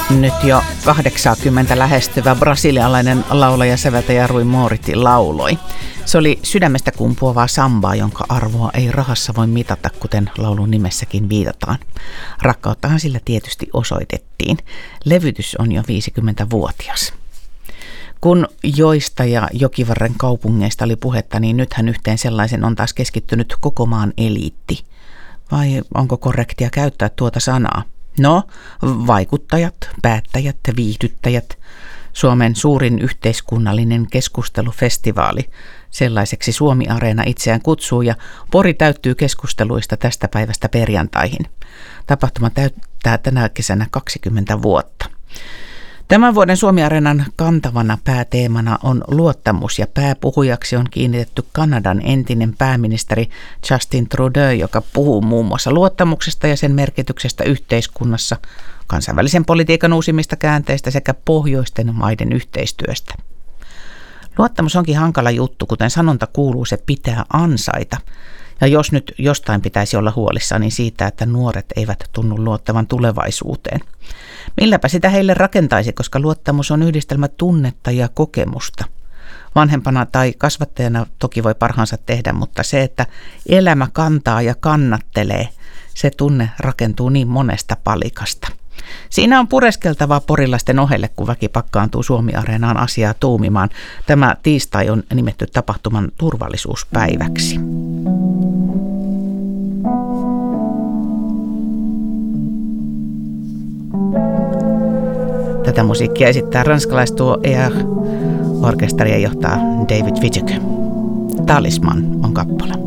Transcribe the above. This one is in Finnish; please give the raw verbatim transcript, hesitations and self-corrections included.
Nyt jo kahdeksankymmentä lähestyvä brasilialainen laulaja säveltäjä Rui Moriti lauloi. Se oli sydämestä kumpuavaa sambaa, jonka arvoa ei rahassa voi mitata, kuten laulun nimessäkin viitataan. Rakkauttahan sillä tietysti osoitettiin. Levytys on jo viisikymmentävuotias. Kun joista ja jokivarren kaupungeista oli puhetta, niin nythän yhteen sellaisen on taas keskittynyt koko maan eliitti. Vai onko korrektia käyttää tuota sanaa? No, vaikuttajat, päättäjät, viihdyttäjät, Suomen suurin yhteiskunnallinen keskustelufestivaali. Sellaiseksi Suomi-areena itseään kutsuu ja Pori täyttyy keskusteluista tästä päivästä perjantaihin. Tapahtuma täyttää tänä kesänä kaksikymmentä vuotta. Tämän vuoden Suomi-areenan kantavana pääteemana on luottamus ja pääpuhujaksi on kiinnitetty Kanadan entinen pääministeri Justin Trudeau, joka puhuu muun muassa luottamuksesta ja sen merkityksestä yhteiskunnassa, kansainvälisen politiikan uusimmista käänteistä sekä pohjoisten maiden yhteistyöstä. Luottamus onkin hankala juttu, kuten sanonta kuuluu, se pitää ansaita. Ja jos nyt jostain pitäisi olla huolissaan, niin siitä, että nuoret eivät tunnu luottavan tulevaisuuteen. Milläpä sitä heille rakentaisi, koska luottamus on yhdistelmä tunnetta ja kokemusta. Vanhempana tai kasvattajana toki voi parhaansa tehdä, mutta se, että elämä kantaa ja kannattelee, se tunne rakentuu niin monesta palikasta. Siinä on pureskeltavaa porilaisten ohelle, kun väki pakkaantuu Suomi-areenaan asiaa tuumimaan. Tämä tiistai on nimetty tapahtuman turvallisuuspäiväksi. Tätä musiikkia esittää ranskalaistuo E R-orkesteria johtaa David Wittig. Talisman on kappale.